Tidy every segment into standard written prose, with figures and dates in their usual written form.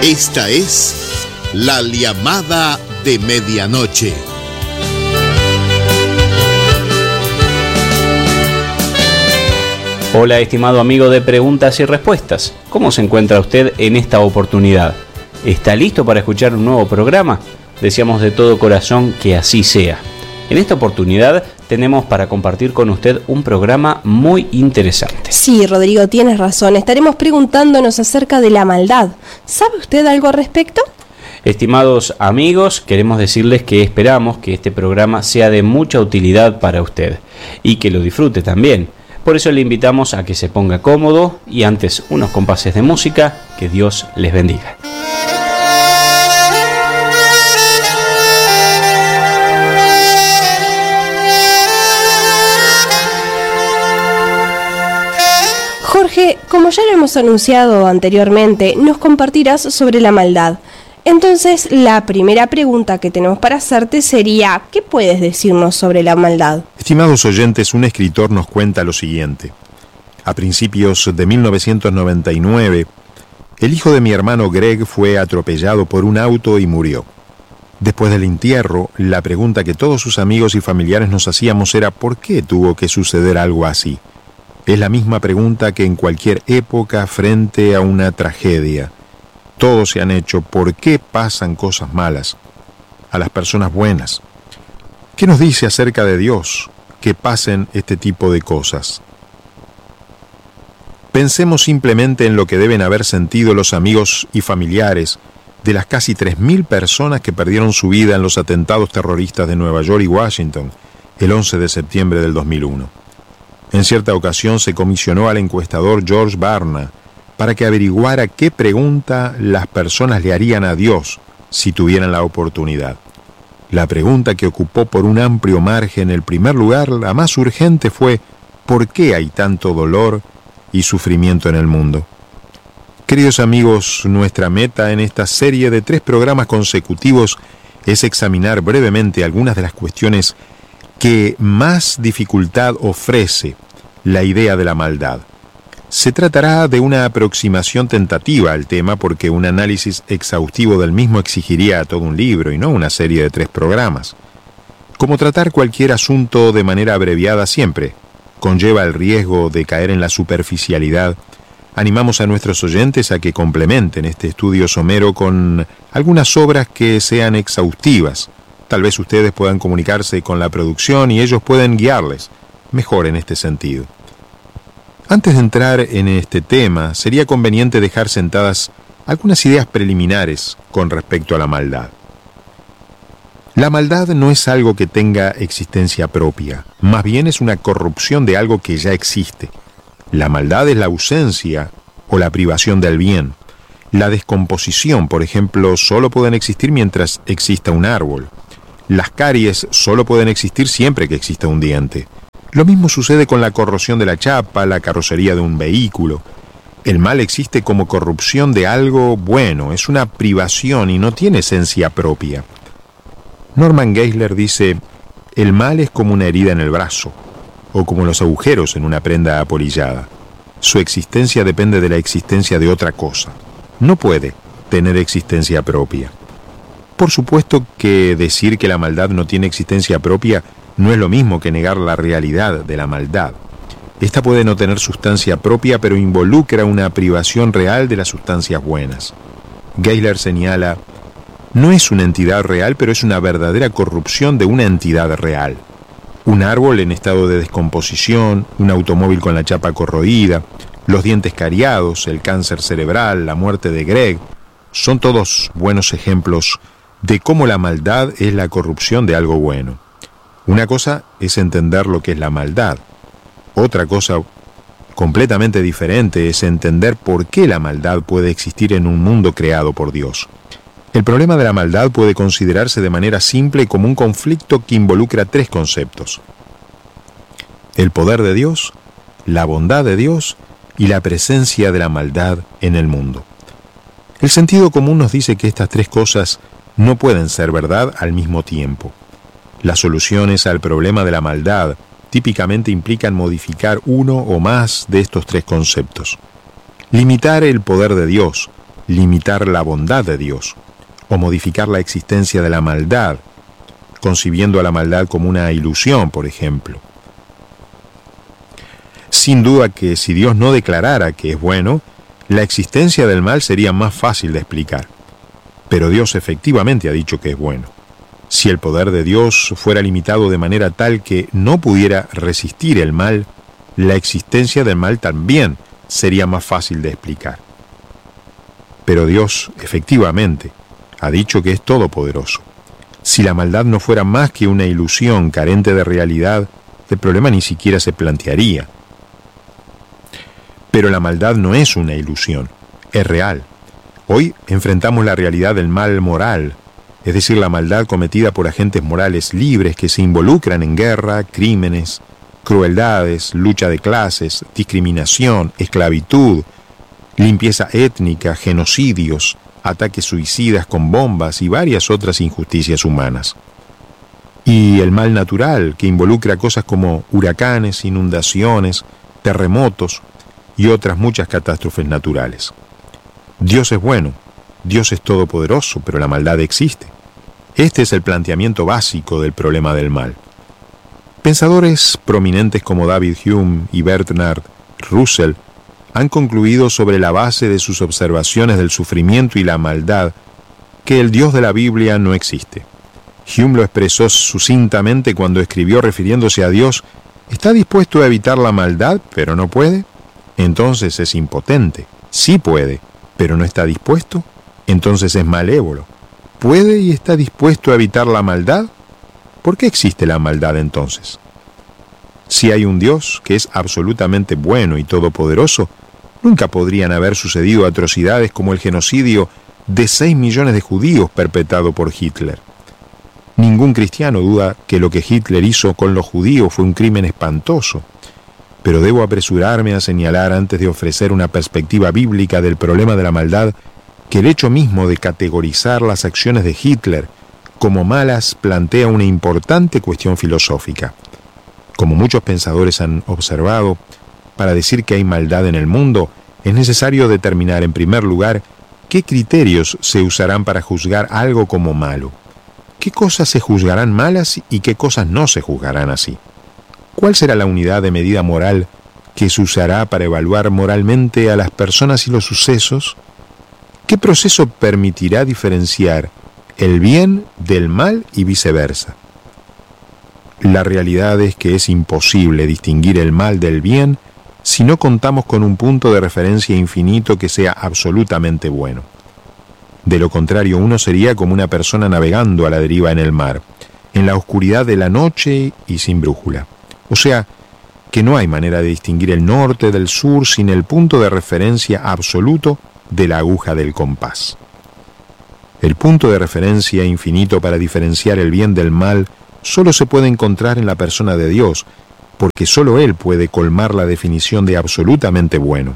Esta es la llamada de medianoche. Hola, estimado amigo de Preguntas y Respuestas. ¿Cómo se encuentra usted en esta oportunidad? ¿Está listo para escuchar un nuevo programa? Deseamos de todo corazón que así sea. En esta oportunidad tenemos para compartir con usted un programa muy interesante. Sí, Rodrigo, tienes razón. Estaremos preguntándonos acerca de la maldad. ¿Sabe usted algo al respecto? Estimados amigos, queremos decirles que esperamos que este programa sea de mucha utilidad para usted y que lo disfrute también. Por eso le invitamos a que se ponga cómodo y antes unos compases de música. Que Dios les bendiga. Jorge, como ya lo hemos anunciado anteriormente, nos compartirás sobre la maldad. Entonces, la primera pregunta que tenemos para hacerte sería, ¿qué puedes decirnos sobre la maldad? Estimados oyentes, un escritor nos cuenta lo siguiente. A principios de 1999, el hijo de mi hermano Greg fue atropellado por un auto y murió. Después del entierro, la pregunta que todos sus amigos y familiares nos hacíamos era ¿por qué tuvo que suceder algo así? Es la misma pregunta que en cualquier época frente a una tragedia. Todos se han hecho ¿por qué pasan cosas malas a las personas buenas? ¿Qué nos dice acerca de Dios que pasen este tipo de cosas? Pensemos simplemente en lo que deben haber sentido los amigos y familiares de las casi 3.000 personas que perdieron su vida en los atentados terroristas de Nueva York y Washington el 11 de septiembre del 2001. En cierta ocasión se comisionó al encuestador George Barna para que averiguara qué pregunta las personas le harían a Dios si tuvieran la oportunidad. La pregunta que ocupó por un amplio margen el primer lugar, la más urgente, fue ¿por qué hay tanto dolor y sufrimiento en el mundo? Queridos amigos, nuestra meta en esta serie de 3 programas consecutivos es examinar brevemente algunas de las cuestiones que más dificultad ofrece la idea de la maldad. Se tratará de una aproximación tentativa al tema porque un análisis exhaustivo del mismo exigiría todo un libro y no una serie de 3 programas. Como tratar cualquier asunto de manera abreviada siempre conlleva el riesgo de caer en la superficialidad, animamos a nuestros oyentes a que complementen este estudio somero con algunas obras que sean exhaustivas. Tal vez ustedes puedan comunicarse con la producción y ellos pueden guiarles mejor en este sentido. Antes de entrar en este tema, sería conveniente dejar sentadas algunas ideas preliminares con respecto a la maldad. La maldad no es algo que tenga existencia propia, más bien es una corrupción de algo que ya existe. La maldad es la ausencia o la privación del bien. La descomposición, por ejemplo, solo pueden existir mientras exista un árbol. Las caries solo pueden existir siempre que exista un diente. Lo mismo sucede con la corrosión de la chapa, la carrocería de un vehículo. El mal existe como corrupción de algo bueno, es una privación y no tiene esencia propia. Norman Geisler dice, el mal es como una herida en el brazo, o como los agujeros en una prenda apolillada. Su existencia depende de la existencia de otra cosa. No puede tener existencia propia. Por supuesto que decir que la maldad no tiene existencia propia no es lo mismo que negar la realidad de la maldad. Esta puede no tener sustancia propia, pero involucra una privación real de las sustancias buenas. Geisler señala, no es una entidad real, pero es una verdadera corrupción de una entidad real. Un árbol en estado de descomposición, un automóvil con la chapa corroída, los dientes cariados, el cáncer cerebral, la muerte de Greg, son todos buenos ejemplos de cómo la maldad es la corrupción de algo bueno. Una cosa es entender lo que es la maldad. Otra cosa completamente diferente es entender por qué la maldad puede existir en un mundo creado por Dios. El problema de la maldad puede considerarse de manera simple como un conflicto que involucra 3 conceptos: el poder de Dios, la bondad de Dios y la presencia de la maldad en el mundo. El sentido común nos dice que estas 3 cosas no pueden ser verdad al mismo tiempo. Las soluciones al problema de la maldad típicamente implican modificar uno o más de estos 3 conceptos. Limitar el poder de Dios limitar la bondad de Dios o modificar la existencia de la maldad, concibiendo a la maldad como una ilusión, por ejemplo. Sin duda que si Dios no declarara que es bueno, la existencia del mal sería más fácil de explicar. Pero Dios efectivamente ha dicho que es bueno. Si el poder de Dios fuera limitado de manera tal que no pudiera resistir el mal, la existencia del mal también sería más fácil de explicar. Pero Dios efectivamente ha dicho que es todopoderoso. Si la maldad no fuera más que una ilusión carente de realidad, el problema ni siquiera se plantearía. Pero la maldad no es una ilusión, es real. Hoy enfrentamos la realidad del mal moral, es decir, la maldad cometida por agentes morales libres que se involucran en guerra, crímenes, crueldades, lucha de clases, discriminación, esclavitud, limpieza étnica, genocidios, ataques suicidas con bombas y varias otras injusticias humanas. Y el mal natural, que involucra cosas como huracanes, inundaciones, terremotos y otras muchas catástrofes naturales. Dios es bueno, Dios es todopoderoso, pero la maldad existe. Este es el planteamiento básico del problema del mal. Pensadores prominentes como David Hume y Bertrand Russell han concluido sobre la base de sus observaciones del sufrimiento y la maldad que el Dios de la Biblia no existe. Hume lo expresó sucintamente cuando escribió refiriéndose a Dios: ¿está dispuesto a evitar la maldad, pero no puede? Entonces es impotente. Sí puede, pero no está dispuesto. Entonces es malévolo. ¿Puede y está dispuesto a evitar la maldad? ¿Por qué existe la maldad entonces? Si hay un Dios que es absolutamente bueno y todopoderoso, nunca podrían haber sucedido atrocidades como el genocidio de 6 millones de judíos perpetrado por Hitler. Ningún cristiano duda que lo que Hitler hizo con los judíos fue un crimen espantoso, pero debo apresurarme a señalar, antes de ofrecer una perspectiva bíblica del problema de la maldad, que el hecho mismo de categorizar las acciones de Hitler como malas plantea una importante cuestión filosófica. Como muchos pensadores han observado, para decir que hay maldad en el mundo, es necesario determinar en primer lugar qué criterios se usarán para juzgar algo como malo. ¿Qué cosas se juzgarán malas y qué cosas no se juzgarán así? ¿Cuál será la unidad de medida moral que se usará para evaluar moralmente a las personas y los sucesos? ¿Qué proceso permitirá diferenciar el bien del mal y viceversa? La realidad es que es imposible distinguir el mal del bien si no contamos con un punto de referencia infinito que sea absolutamente bueno. De lo contrario, uno sería como una persona navegando a la deriva en el mar, en la oscuridad de la noche y sin brújula. O sea, que no hay manera de distinguir el norte del sur sin el punto de referencia absoluto de la aguja del compás. El punto de referencia infinito para diferenciar el bien del mal solo se puede encontrar en la persona de Dios, porque solo Él puede colmar la definición de absolutamente bueno.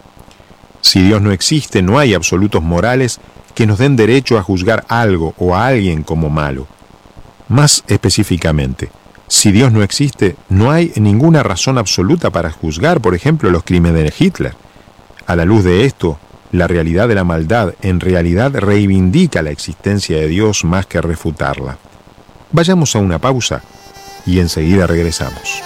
Si Dios no existe, no hay absolutos morales que nos den derecho a juzgar algo o a alguien como malo. Más específicamente, si Dios no existe, no hay ninguna razón absoluta para juzgar, por ejemplo, los crímenes de Hitler. A la luz de esto, la realidad de la maldad en realidad reivindica la existencia de Dios más que refutarla. Vayamos a una pausa y enseguida regresamos.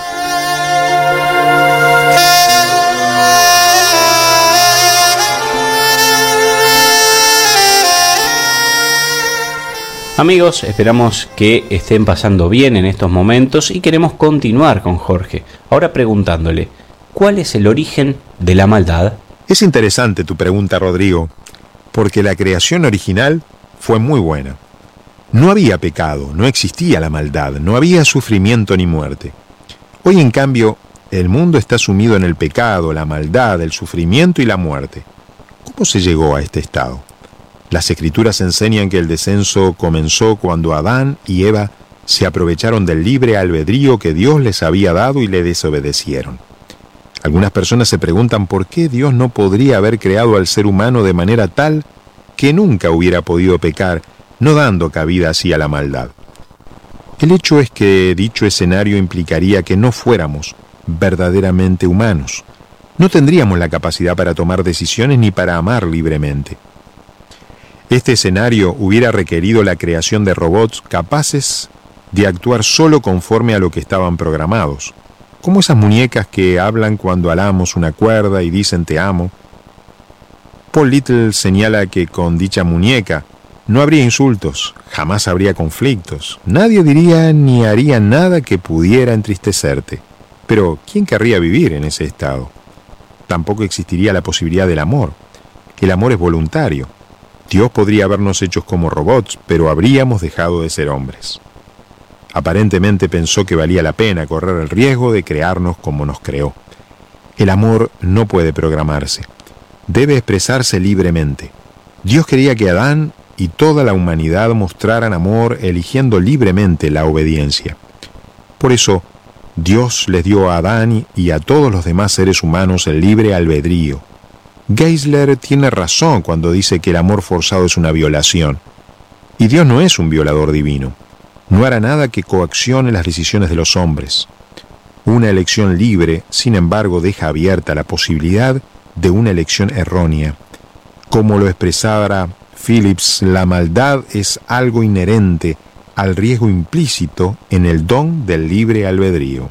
Amigos, esperamos que estén pasando bien en estos momentos y queremos continuar con Jorge, ahora preguntándole, ¿cuál es el origen de la maldad? Es interesante tu pregunta, Rodrigo, porque la creación original fue muy buena. No había pecado, no existía la maldad, no había sufrimiento ni muerte. Hoy, en cambio, el mundo está sumido en el pecado, la maldad, el sufrimiento y la muerte. ¿Cómo se llegó a este estado? Las Escrituras enseñan que el descenso comenzó cuando Adán y Eva se aprovecharon del libre albedrío que Dios les había dado y le desobedecieron. Algunas personas se preguntan por qué Dios no podría haber creado al ser humano de manera tal que nunca hubiera podido pecar, no dando cabida así a la maldad. El hecho es que dicho escenario implicaría que no fuéramos verdaderamente humanos. no tendríamos la capacidad para tomar decisiones ni para amar libremente. Este escenario hubiera requerido la creación de robots capaces de actuar solo conforme a lo que estaban programados, como esas muñecas que hablan cuando alamos una cuerda y dicen te amo. Paul Little señala que con dicha muñeca no habría insultos, jamás habría conflictos, nadie diría ni haría nada que pudiera entristecerte. Pero, ¿quién querría vivir en ese estado? Tampoco existiría la posibilidad del amor. El amor es voluntario. Dios podría habernos hechos como robots, pero habríamos dejado de ser hombres. Aparentemente pensó que valía la pena correr el riesgo de crearnos como nos creó. El amor no puede programarse. Debe expresarse libremente. Dios quería que Adán y toda la humanidad mostraran amor eligiendo libremente la obediencia. Por eso, Dios les dio a Adán y a todos los demás seres humanos el libre albedrío. Geisler tiene razón cuando dice que el amor forzado es una violación. Y Dios no es un violador divino. No hará nada que coaccione las decisiones de los hombres. Una elección libre, sin embargo, deja abierta la posibilidad de una elección errónea. Como lo expresara Phillips, la maldad es algo inherente al riesgo implícito en el don del libre albedrío.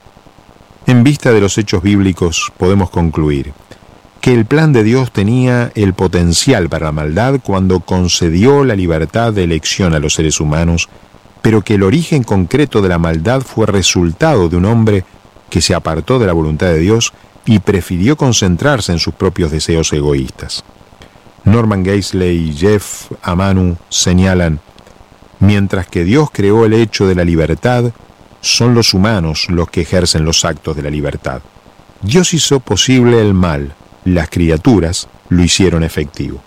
En vista de los hechos bíblicos, podemos concluir que el plan de Dios tenía el potencial para la maldad cuando concedió la libertad de elección a los seres humanos, pero que el origen concreto de la maldad fue resultado de un hombre que se apartó de la voluntad de Dios y prefirió concentrarse en sus propios deseos egoístas. Norman Geisler y Jeff Amanu señalan: mientras que Dios creó el hecho de la libertad, son los humanos los que ejercen los actos de la libertad. Dios hizo posible el mal, las criaturas lo hicieron efectivo.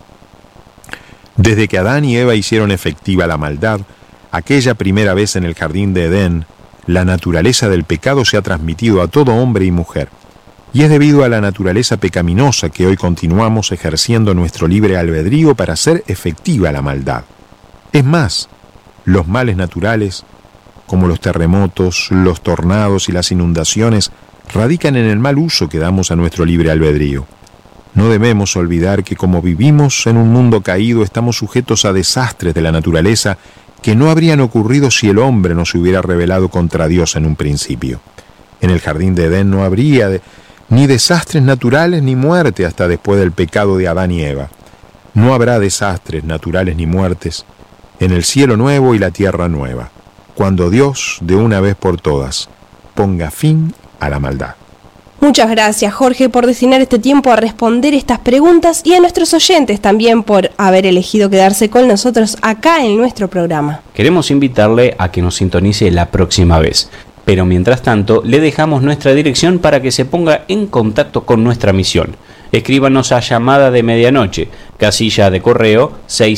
Desde que Adán y Eva hicieron efectiva la maldad, aquella primera vez en el jardín de Edén, la naturaleza del pecado se ha transmitido a todo hombre y mujer. Y es debido a la naturaleza pecaminosa que hoy continuamos ejerciendo nuestro libre albedrío para hacer efectiva la maldad. Es más, los males naturales, como los terremotos, los tornados y las inundaciones, radican en el mal uso que damos a nuestro libre albedrío. No debemos olvidar que como vivimos en un mundo caído, estamos sujetos a desastres de la naturaleza que no habrían ocurrido si el hombre no se hubiera rebelado contra Dios en un principio. En el jardín de Edén no habría ni desastres naturales ni muerte hasta después del pecado de Adán y Eva. No habrá desastres naturales ni muertes en el cielo nuevo y la tierra nueva, cuando Dios, de una vez por todas, ponga fin a la maldad. Muchas gracias, Jorge, por destinar este tiempo a responder estas preguntas y a nuestros oyentes también por haber elegido quedarse con nosotros acá en nuestro programa. Queremos invitarle a que nos sintonice la próxima vez, pero mientras tanto le dejamos nuestra dirección para que se ponga en contacto con nuestra misión. Escríbanos a Llamada de Medianoche, casilla de correo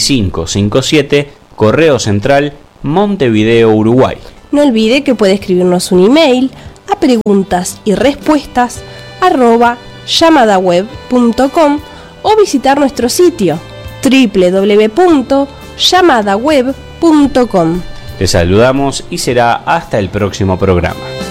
6557, Correo Central, Montevideo, Uruguay. No olvide que puede escribirnos un email a preguntas y respuestas @llamadaweb.com o visitar nuestro sitio www.llamadaweb.com. Les saludamos y será hasta el próximo programa.